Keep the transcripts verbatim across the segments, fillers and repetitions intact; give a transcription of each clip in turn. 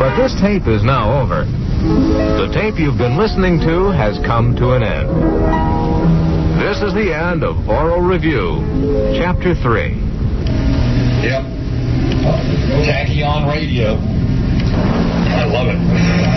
But this tape is now over. The tape you've been listening to has come to an end. This is the end of Oral Review, Chapter three. Yep. Tachyon Radio. I love it.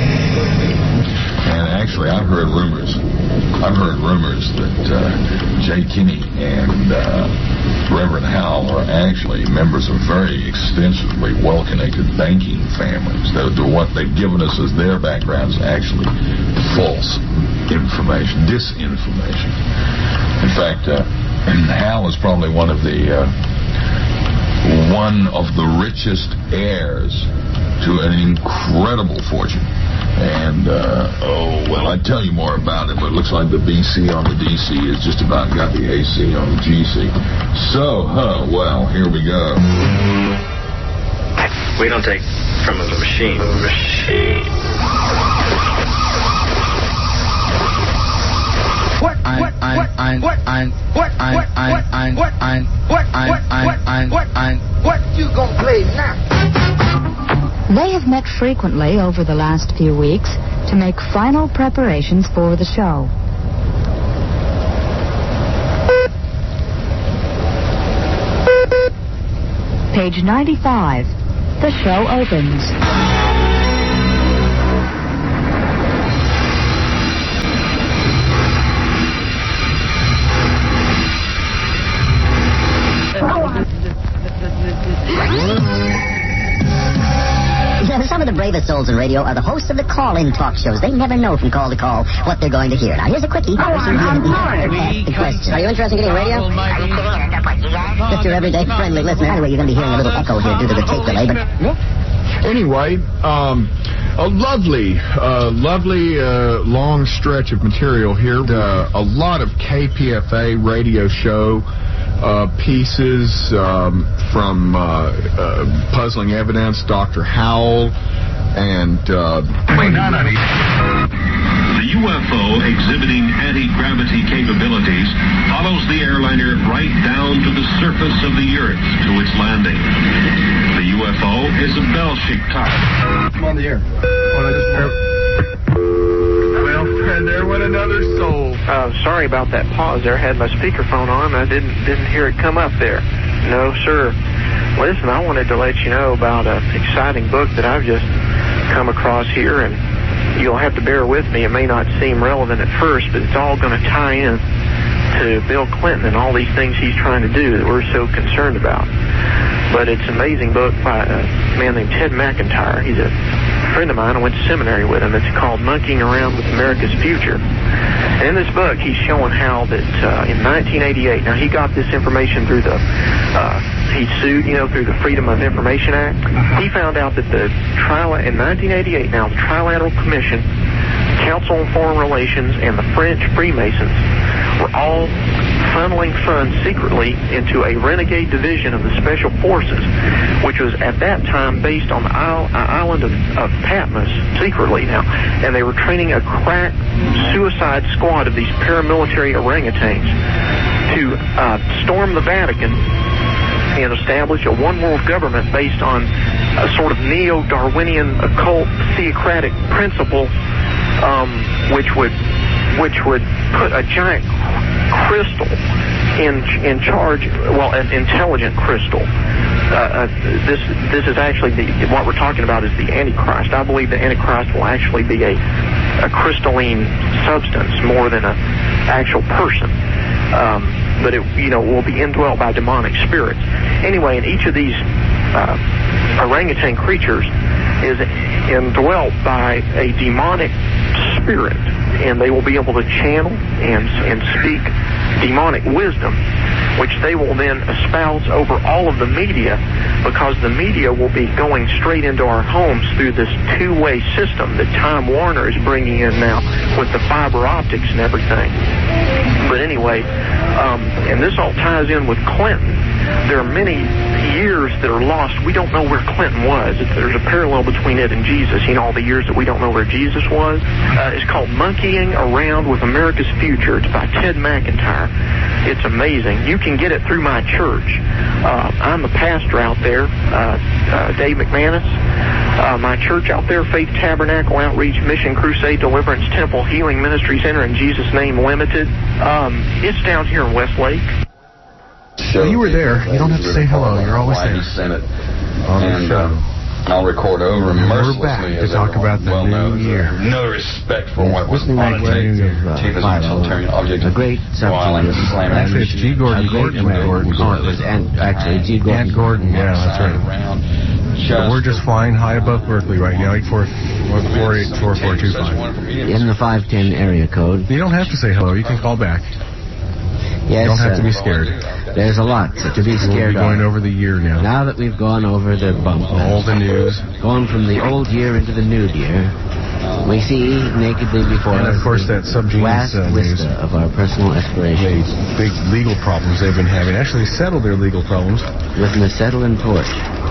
And actually, I've heard rumors. I've heard rumors that uh, Jay Kinney and uh, Reverend Howell are actually members of very extensively well-connected banking families. The, the, what they've given us as their background is actually false information, disinformation. In fact, uh, Hal is probably one of the uh, one of the richest heirs to an incredible fortune. And, uh, oh, well, I'd tell you more about it, but it looks like the B C on the D C has just about got the A C on the G C. So, huh, well, here we go. We don't take from a machine. A machine. What? What? What? What? What? What? What? What? What? What? What? What you gonna play now? They have met frequently over the last few weeks to make final preparations for the show. Page ninety-five. The show opens. Some of the bravest souls in radio are the hosts of the call-in talk shows. They never know from call to call what they're going to hear. Now, here's a quickie. Oh, I'm, I'm sorry. The question. Are you interested in getting radio? Just your everyday friendly listener. Anyway, you're going to be hearing a little echo here due to the tape delay, but... Anyway, um, a lovely, uh, lovely, uh, long stretch of material here. Uh, a lot of K P F A radio show uh, pieces um, from uh, uh, Puzzling Evidence, Doctor Howell, and... Uh, Wait, no, no, the U F O exhibiting anti-gravity capabilities follows the airliner right down to the surface of the Earth to its landing. The U F O is a bell-shaped type. I'm on the air. Well, and there went another soul. Uh, sorry about that pause there. I had my speakerphone on. I didn't didn't hear it come up there. No, sir. Listen, I wanted to let you know about an exciting book that I've just come across here, and you'll have to bear with me. It may not seem relevant at first, but it's all going to tie in to Bill Clinton and all these things he's trying to do that we're so concerned about. But it's an amazing book by a man named Ted McIntyre. He's a friend of mine. I went to seminary with him. It's called Monkeying Around with America's Future. And in this book, he's showing how that uh, in nineteen eighty-eight, now he got this information through the, uh, he sued, you know, through the Freedom of Information Act. He found out that the trial in nineteen eighty-eight, now the Trilateral Commission, Council on Foreign Relations, and the French Freemasons were all funneling funds secretly into a renegade division of the Special Forces, which was at that time based on the isle, uh, island of, of Patmos, secretly now. And they were training a crack suicide squad of these paramilitary orangutans to uh, storm the Vatican and establish a one-world government based on a sort of neo-Darwinian occult theocratic principle, um, which would which would put a giant crystal in in charge, well, an intelligent crystal. Uh, uh, this this is actually the, what we're talking about is the Antichrist. I believe the Antichrist will actually be a a crystalline substance more than a actual person. Um, but it, you know, will be indwelt by demonic spirits. Anyway, and each of these uh, orangutan creatures is indwelt by a demonic spirit, and they will be able to channel and and speak demonic wisdom, which they will then espouse over all of the media, because the media will be going straight into our homes through this two-way system that Time Warner is bringing in now with the fiber optics and everything. But anyway, um, and this all ties in with Clinton. There are many years that are lost. We don't know where Clinton was. There's a parallel between it and Jesus. You know, all the years that we don't know where Jesus was. Uh, it's called Monkeying Around with America's Future. It's by Ted McIntyre. It's amazing. You can get it through my church. Uh, I'm a pastor out there, uh, uh, Dave McManus. Uh, my church out there, Faith Tabernacle Outreach Mission Crusade Deliverance Temple Healing Ministry Center in Jesus' Name Limited. Um, it's down here in Westlake. Well, you were there. You don't have to say hello. You're always there. Senate On the and, show. Uh, I'll record over and we're back to talk about the well new knows, year. No respect for what was Listening on right tape. uh, Chief is a utilitarian object. A great Whiling subject. and slamming. Actually, it's G. Gordon Gordon. Gordon Gordon. And actually, G. Gordon. And Gordon, yeah, that's right. But we're just flying high above Berkeley right now, eight four eight four four two five. In the five ten area code. You don't have to say hello. You can call back. Yes, you don't have uh, to be scared. There's a lot to be scared we'll be going of. over the year now. Now that we've gone over the bump. All the news. Going from the old year into the new year, we see nakedly before and us of course that subgenius vast uh, news. vista of our personal aspirations. The big legal problems they've been having. Actually settled their legal problems. With an acetylene torch.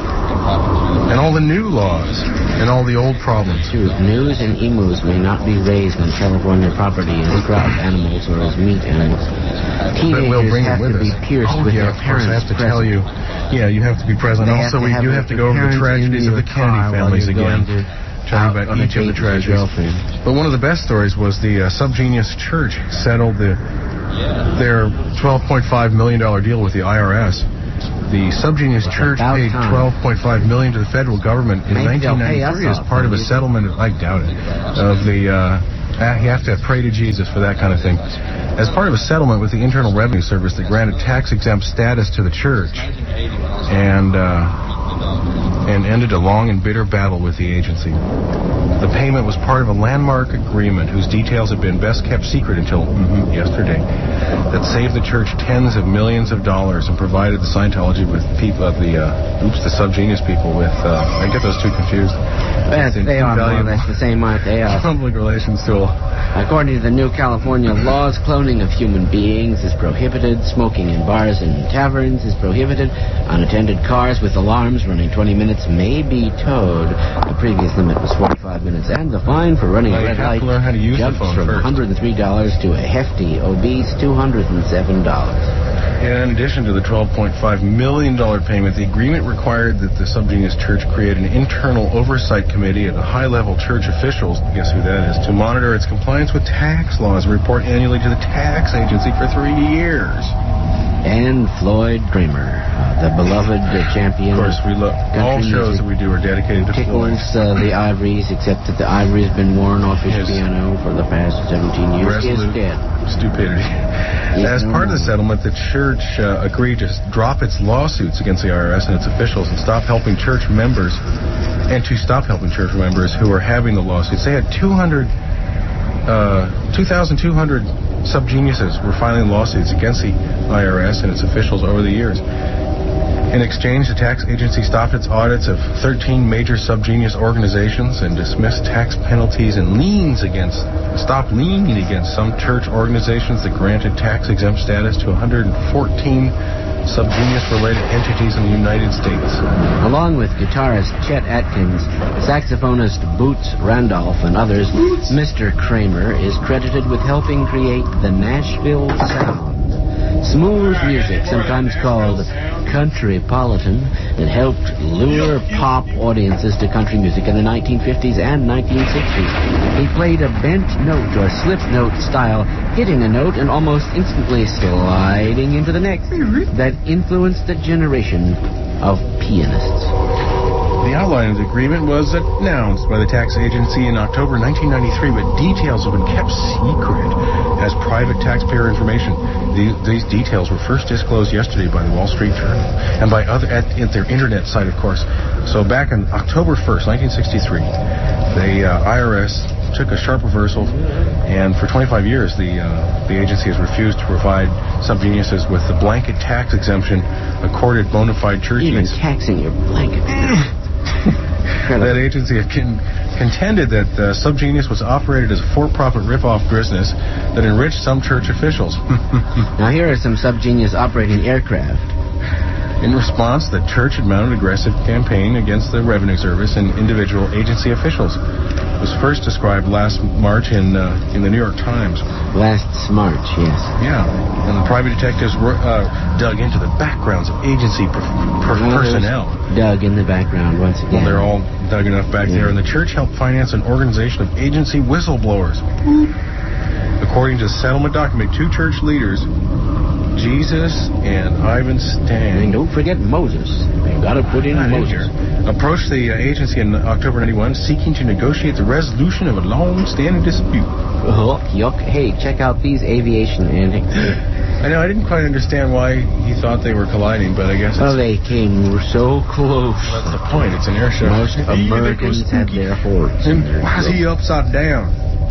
And all the new laws. And all the old problems. True. News and emus may not be raised on California property as crop animals or as meat animals. Teenagers we'll bring have with to us. be pierced oh, with yeah, their of course, parents I have to present. tell you. Yeah, you have to be present. They also, have we have do have to go over the tragedies of the Kennedy families again. Talking about each of the tragedies. But one of the best stories was the uh, Subgenius Church settled the their twelve point five million dollars deal with the I R S. The Subgenius Church paid twelve point five million dollars to the federal government in Maybe nineteen ninety-three as part of a settlement, I doubt it, of the, uh, you have to pray to Jesus for that kind of thing, as part of a settlement with the Internal Revenue Service that granted tax-exempt status to the church and, uh, and ended a long and bitter battle with the agency. The payment was part of a landmark agreement whose details had been best kept secret until mm-hmm, yesterday, that saved the church tens of millions of dollars and provided the Scientology with people of the, uh, oops, the Subgenius people with, uh, I get those two confused. Yes, they are more or less the same, aren't they? Are. Public relations tool. According to the new California laws, cloning of human beings is prohibited. Smoking in bars and taverns is prohibited. Unattended cars with alarms running twenty minutes may be towed. The previous limit was forty-five minutes, and the fine for running a red light jumps from one hundred three dollars to a hefty, obese two hundred seven dollars. In addition to the twelve point five million dollars payment, the agreement required that the Subgenius Church create an internal oversight committee of the high-level church officials, guess who that is, to monitor its compliance with tax laws and report annually to the tax agency for three years. And Floyd Kramer, uh, the beloved uh, champion. Of course, we love all shows that we do are dedicated to Floyd. Tickles uh, the ivories, except that the ivory has been worn off his, his piano for the past seventeen years. He is dead. Stupidity. As part of the settlement, the church uh, agreed to drop its lawsuits against the I R S and its officials and stop helping church members, and to stop helping church members who are having the lawsuits. They had two hundred, uh, two thousand two hundred subgeniuses were filing lawsuits against the I R S and its officials over the years. In exchange, the tax agency stopped its audits of thirteen major subgenius organizations and dismissed tax penalties and liens against, stopped leaning against some church organizations that granted tax-exempt status to one hundred fourteen subgenius-related entities in the United States. Along with guitarist Chet Atkins, saxophonist Boots Randolph, and others, Boots. Mister Kramer is credited with helping create the Nashville sound. Smooth music, sometimes called countrypolitan, that helped lure pop audiences to country music in the nineteen fifties and nineteen sixties. He played a bent note or slip note style, hitting a note and almost instantly sliding into the next, that influenced a generation of pianists. The outline of the agreement was announced by the tax agency in October nineteen ninety-three, but details have been kept secret as private taxpayer information. These, these details were first disclosed yesterday by the Wall Street Journal and by other at, at their internet site, of course. So back on October first, nineteen sixty-three, the uh, I R S took a sharp reversal, and for twenty-five years, the uh, the agency has refused to provide subgeniuses with the blanket tax exemption accorded bona fide church Even use. taxing your blanket. That agency con- contended that uh, Subgenius was operated as a for-profit rip-off business that enriched some church officials. Now here are some Subgenius operating aircraft. In response, the church had mounted an aggressive campaign against the Revenue Service and individual agency officials. It was first described last March in uh, in the New York Times. Last March, yes. Yeah, and the private detectives were, uh, dug into the backgrounds of agency per- per- personnel. Dug in the background once again. Well, they're all dug enough back yeah. there, and the church helped finance an organization of agency whistleblowers. According to the settlement document, two church leaders, Jesus and Ivan Stang. And don't forget Moses. They got to put in Not Moses. In approached the uh, agency in October ninety-one, seeking to negotiate the resolution of a long-standing dispute. Oh, yuck. Hey, check out these aviation antics. I know, I didn't quite understand why he thought they were colliding, but I guess Well, they came so close. That's the point. It's an air show. Most Americans have their hordes. And why is he upside down?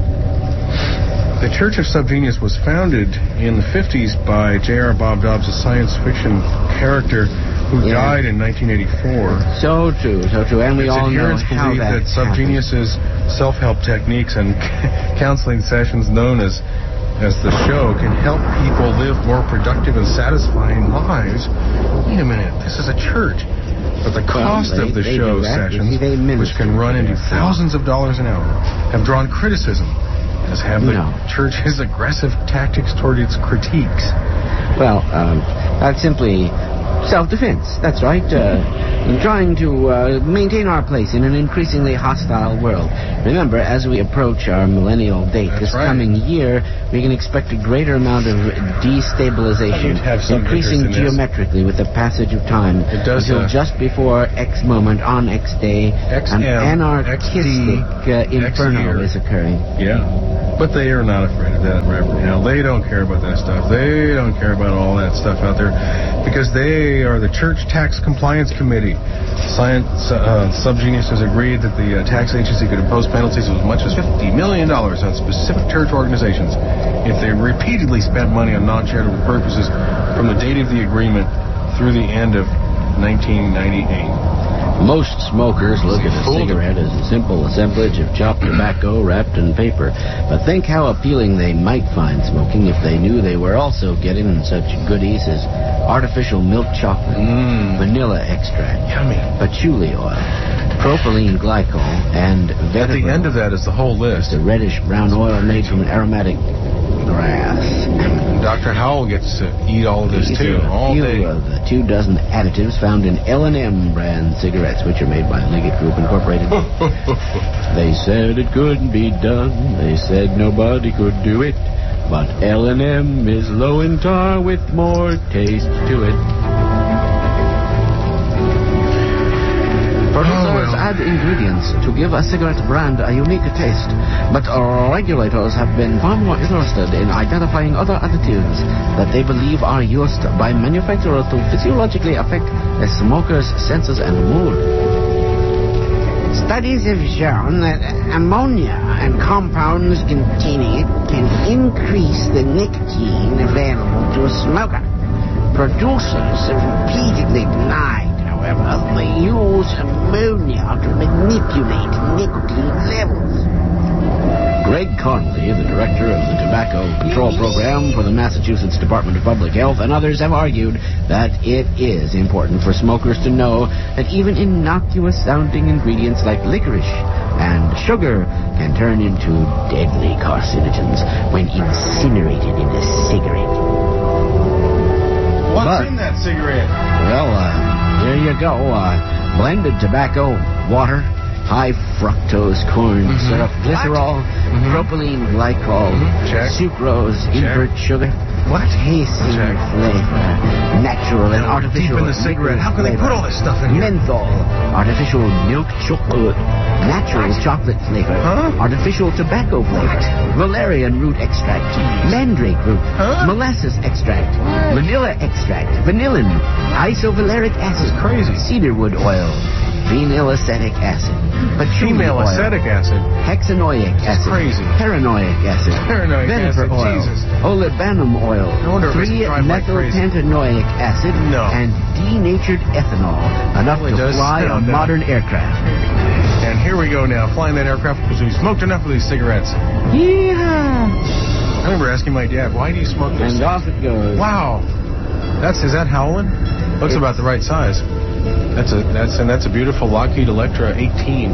The Church of Subgenius was founded in the fifties by J R Bob Dobbs, a science fiction character who yeah. died in nineteen eighty-four. So true, so true. And we Its all know how believe that that Subgenius's self-help techniques and counseling sessions known as as the show can help people live more productive and satisfying lives. Wait a minute, this is a church. But the cost well, they, of the they show sessions, which can run into thousands of dollars an hour, have drawn criticism, as have the no. church's aggressive tactics toward its critiques. Well, um, that's simply self-defense. That's right. Uh, trying to uh, maintain our place in an increasingly hostile world. Remember, as we approach our millennial date that's this right. coming year, we can expect a greater amount of destabilization, increasing in geometrically with the passage of time. It does, until uh, just before X moment on X day, X an M, anarchistic uh, inferno is occurring. Yeah. But they are not afraid of that right now. They don't care about that stuff. They don't care about all that stuff out there because they are the Church Tax Compliance Committee. Science uh, Subgenius has agreed that the uh, tax agency could impose penalties of as much as fifty million dollars on specific church organizations if they repeatedly spent money on non-charitable purposes from the date of the agreement through the end of nineteen ninety-eight. Most smokers look at a cigarette as a simple assemblage of chopped tobacco wrapped in paper. But think how appealing they might find smoking if they knew they were also getting such goodies as artificial milk chocolate, mm. vanilla extract, yummy, patchouli oil, propylene glycol, and vetiver. At the end of that is the whole list. The reddish-brown oil made from aromatic grass. Doctor Howell gets to eat all of this, These too, are all few day. Of the two dozen additives found in L and M brand cigarettes, which are made by Liggett Group Incorporated. They said it couldn't be done. They said nobody could do it. But L and M is low in tar with more taste to it. Producers oh, well. add ingredients to give a cigarette brand a unique taste, but regulators have been far more interested in identifying other additives that they believe are used by manufacturers to physiologically affect a smoker's senses and mood. Studies have shown that ammonia and compounds containing it can increase the nicotine available to a smoker. Producers have repeatedly denied, however, they use ammonia to manipulate nicotine levels. Greg Conley, the director of the Tobacco Control Program for the Massachusetts Department of Public Health, and others have argued that it is important for smokers to know that even innocuous-sounding ingredients like licorice and sugar can turn into deadly carcinogens when incinerated in a cigarette. What's but, in that cigarette? Well, uh, there you go. Uh, blended tobacco, water, high fructose corn mm-hmm. syrup, glycerol, mm-hmm. propylene glycol, mm-hmm. sucrose, invert sugar. What? Tasting Check. flavor, natural and now artificial. Deep in the cigarette. How can they put all this stuff in here? Menthol, artificial milk chocolate, natural what? chocolate flavor, huh? artificial tobacco flavor, what? valerian root extract, mandrake root, huh? molasses extract, what? vanilla extract, vanillin, isovaleric acid, crazy, cedarwood oil, phenyl acetic acid, female oil, acetic acid, hexanoic acid, crazy, paranoic acid, paranoic vetiver acid, oil, Jesus. olibanum oil, three methylpantanoic acid, no. and denatured ethanol, enough really to fly a modern aircraft. And here we go now, flying that aircraft because we smoked enough of these cigarettes. Yeah. I remember asking my dad, why do you smoke this? And off it goes. Wow. That's is that Howland? Looks It's- about the right size. That's a that's and that's a beautiful Lockheed Electra eighteen.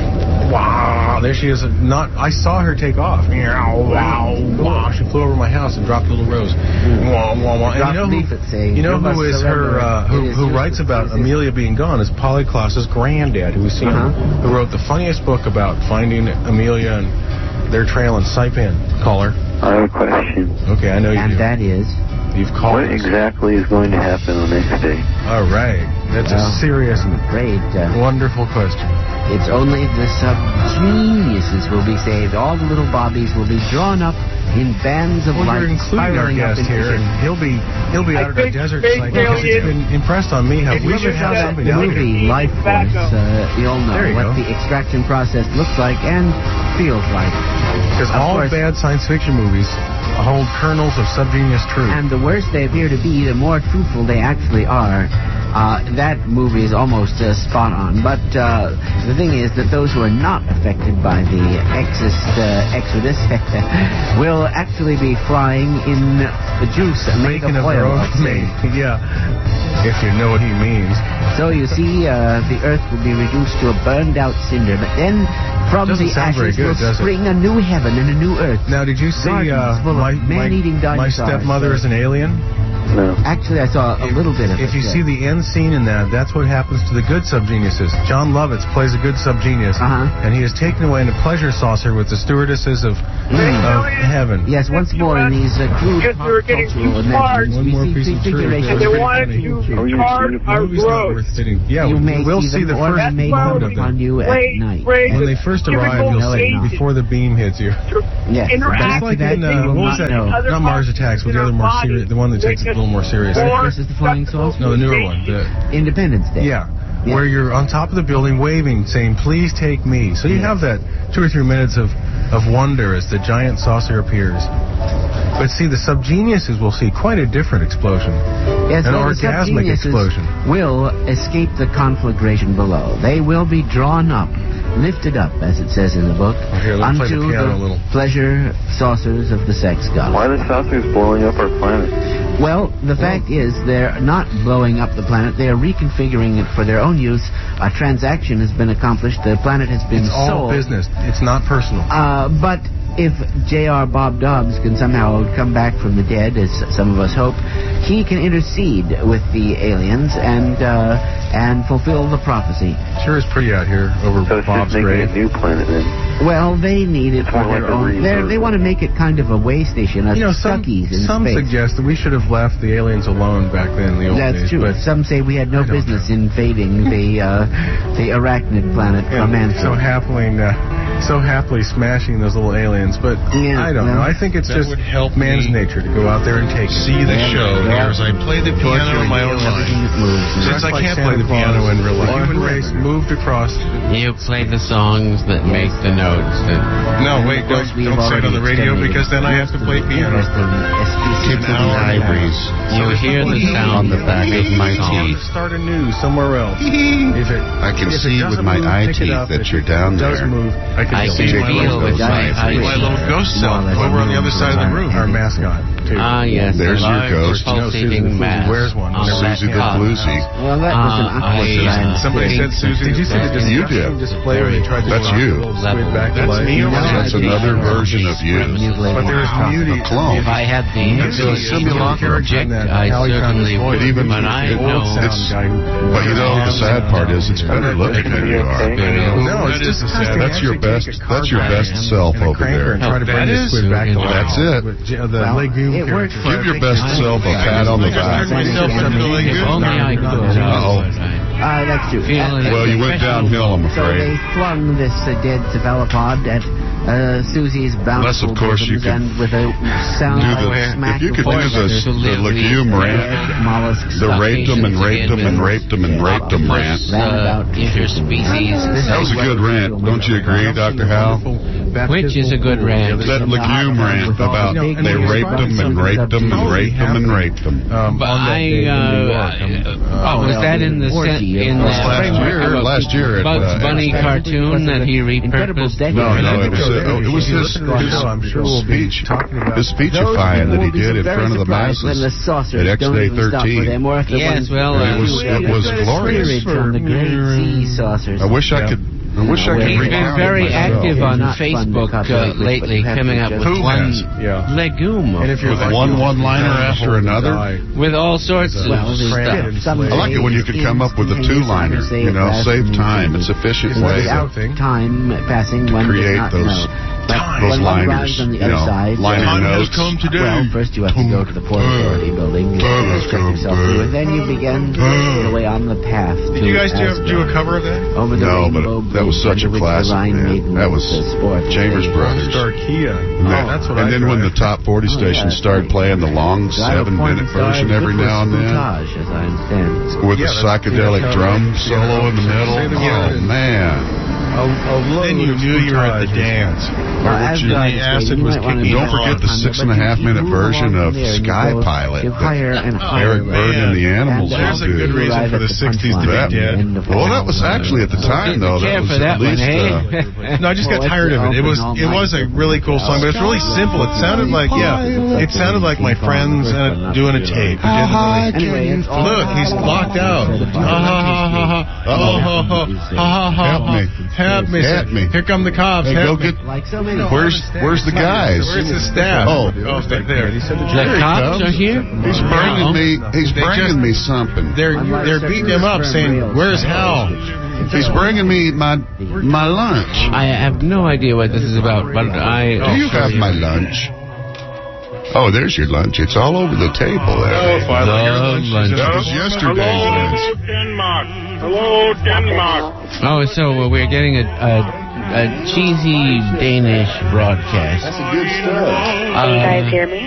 Wow, there she is. Not I saw her take off. Wow, wow. She flew over my house and dropped little rose. Wow, wow, wow. And you know who, you know who is her uh, who who writes about Amelia being gone is Polly Klaus's granddad, who was seen, Uh-huh. who wrote the funniest book about finding Amelia and their trail in Saipan. Caller. I have a question. Okay, I know you And do. that is? You've called. What exactly is going to happen on this day? All right. That's Well, a serious and great, uh, wonderful question. It's only the sub-geniuses will be saved. All the little bobbies will be drawn up in bands of Well, light, you're including our spiraling up guest into here, and he'll be he'll be I out at our think desert space site because it's aliens- been impressed on me how If we you should have remember something the out movie here. Life Force. Uh, you'll know There you what go. the extraction process looks like and feels like. Because Of all course. bad science fiction movies hold kernels of subgenius truth. And the worse they appear to be, the more truthful they actually are. Uh, that movie is almost uh, spot on. But uh, the thing is that those who are not affected by the exist, uh, exodus will actually be frying in the juice made Making of of their oil. own I'd say. made. Yeah. If you know what he means. So you see, uh, the earth will be reduced to a burned out cinder, but then from Doesn't the sound very ashes good, will does it? spring a new heaven and a new earth. Now, did you see uh, Gardens full of my, my, man-eating my dinosaurs. stepmother is an alien? No. Actually, I saw a little bit of it. If you yeah. see the end scene in that, that's what happens to the good subgeniuses. John Lovitz plays a good subgenius, Uh-huh. and he is taken away in a pleasure saucer with the stewardesses of, Mm. of heaven. Yes, once more in these uh, crude Because we were getting cultural too smart. imaginings, One we more see piece of truth. prefiguration. And they Pretty wanted funny. to Oh, you're retard beautiful. our Movie's not growth. worth fitting. Yeah, You we, may we'll see see the them or first may round come of upon them. you at Play- night. play When the they first typical arrive, you'll No, see it's not. before the beam hits you. Yes, Interact but It's like after that, in, they uh, will what was not that? know. Other Not Mars parts Attacks, but in the our other more body serious, the one that takes it a little more serious. Or- This is the Flying Saucer? No, the newer one. The, Independence Day. yeah, Yeah. where you're on top of the building waving, saying, "Please take me." So you Yeah. have that two or three minutes of, of wonder as the giant saucer appears. But see, the subgeniuses will see quite a different explosion. Yes, An well, the orgasmic subgeniuses explosion. will escape the conflagration below. They will be drawn up, lifted up, as it says in the book, Here, let me play the unto piano a the little. pleasure saucers of the sex god. Why are the saucers blowing up our planet? Well, the fact is, they're not blowing up the planet. They are reconfiguring it for their own use. A transaction has been accomplished. The planet has been It's all sold. business. It's not personal. Uh, but if J R. Bob Dobbs can somehow come back from the dead, as some of us hope, he can intercede with the aliens and uh, and fulfill the prophecy. Sure is pretty out here over So it's Bob's just making grave. a new planet then. Well, they need it It's for more their like a own. they're- rebirth. They want to make it kind of a way station, a You know, some, Stuckey's in some space. suggest that we should have left the aliens alone back then in the old That's days. true. But Some say we had no I don't business invading the uh, the arachnid planet yeah, from so Ansel. happily, uh, so happily smashing those little aliens. But Yeah, I don't well, know. I think it's that just would help man's me nature to go out there and take it. See the show here as I play the piano in my own Everything mind. that moves. Since Just I like can't Santa play the Claus piano in real The life. human race moved across. You play the songs that make the notes. That No, wait, Of course, don't, we have don't say it on already the radio exterminated because then I have to most play of the piano. interesting species Keep of an hour the and a planet. half. you hear the sound on the back that of makes my the song. teeth. Start anew somewhere else. If it, I can if it see doesn't with my move, eye pick it teeth up. that If you're it down does there. move, I can I feel can it. feel with my eye My little teeth. ghost self More or less over on the other side of the room. Our mascot, too. Ah, yes. There's a your large ghost. You know, Susie pulsating the Floozy mass wears one. on Whenever that Susie the cot. Floozy. Well, that was an Uh, octopus. I, uh, Somebody think said Susie. Did you see the that You disgusting did. display where they tried to That's knock you. the little squid back to That's life? me over there. That's another version of you. Mutilated. But there's beauty. A clone. If I had the There's a ability to simulacrum project, in that I Hallie found certainly his voice. would. But even But I the know old sound It's- guy who- But you know, the sad part is it's better looking than you are. No, That it's is just the disgusting. sad- That's your Actually best. take a That's your car best back self and a over cranker there. and try to That bring the is- squid back to life. That's it. With J- the Well, legume it worked character. for Give your best self a pat on the I back. turned myself into like If this. only I could. Uh-oh. Uh, that's true. Feeling Uh, Well, you went downhill, I'm So they afraid. flung this uh, dead cephalopod at uh, Susie's Unless, bountiful of course, you bosoms, could and with a sound Do like the, smack if you of could do voice, the, the legume rant, dead mollusks, the raped them and raped them and raped them and raped them rant. ran about interspecies. That was a good rant. Don't you agree, Doctor Hal? Which is a good rant. That legume rant about they raped them and raped them and raped them and raped them. Um, But on that I, day in New York, uh, um, oh, was that in the sen- in the last year? Last year, at, Bugs uh, Bunny cartoon that he repurposed? No, no, it was uh, it was his, his I'm sure we'll be speech, talking about his speechifying that he did in front of the masses at X Day thirteen. Yes, well, uh, It was it was glorious. From the great sea saucers. I wish I could. I wish I could He's been recount it very myself. active on Not fun to Facebook uh, copyright, but lately, you have coming to up with Who one has? Yeah. legume. And if you're With like, one you know, one-liner down the after hole and another? die, With all sorts of Well, there's Crammed stuff. and I like it when you could come up with a two-liner. You know, save time. It's efficient Isn't way that to thing? Time passing, one create does not those know. But those when one liners. arrives on the You other know, side, liner well, notes. well, first you have to go to the Port Authority building, you have to stretch yourself through, and then you begin to get away on the path to Did you guys do, Asgard. do a cover of that? Over the No, but rainbow that was bridge such a under which the classic, Rhine man. maiden That was the sport Chambers they- Brothers. Star Kia. And, Oh, that- that's what and I then when the drive. top forty Oh, stations yeah, started right. playing the long Drive a seven-minute porn star version every good now and for then, Scootage, as I understand. with Yeah, the that's- psychedelic yeah, drum yeah, solo in the middle. say the Oh word. man! A, a Then you knew you were at the dance. Well, as you- God the is acid waiting, was you might wanna kicking be Don't forget the on six there, and a but half you minute move version along of there and you Sky go Pilot to higher and that higher. Eric Berg and the Animals And, uh, There's a good do. reason arrive for at the sixties to be punchline. dead. End of Well, the that was actually at the time, though. Care That was for at that one, least. hey? Uh, No, I just got Well, tired of it. It was it's it was a really cool song, but it's really simple. It sounded like yeah, it sounded like my friends uh, doing a tape. It didn't really- Anyway, it's all Look, he's locked out. Ha ha ha ha ha. Oh, ha ha ha ha. Help me. Help me. Help me. Here come the cops. Hey, Help go me. get. like so many. Where's Where's the guys? Where's the staff? Oh, oh, they're there. The Here he cops comes. are here? He's bringing me. He's They bringing just- me something. They're they're beating him up, saying, "Where's Hal?" He's bringing me my my lunch. I have no idea what this is about, but I... Do you have my lunch? Oh, there's your lunch. It's all over the table there. Oh, finally, your Love lunch is lunch. That was yesterday's lunch. Denmark. Hello, Denmark. Oh, so uh, we're getting a, a, a cheesy Danish broadcast. That's a good stuff. Uh, Can you guys hear me?